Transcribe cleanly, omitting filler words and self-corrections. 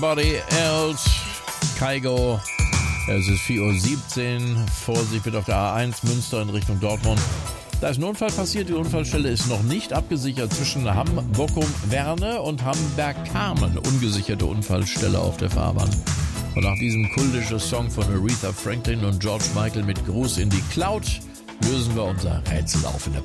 Body else. Kygo. Es ist 4:17 Uhr. Vorsicht bitte auf der A1 Münster in Richtung Dortmund. Da ist ein Unfall passiert. Die Unfallstelle ist noch nicht abgesichert zwischen Hamm-Bockum-Werne und Hamburg-Kamen. Ungesicherte Unfallstelle auf der Fahrbahn. Und nach diesem kultischen Song von Aretha Franklin und George Michael mit Gruß in die Cloud lösen wir unser Rätsel auf in der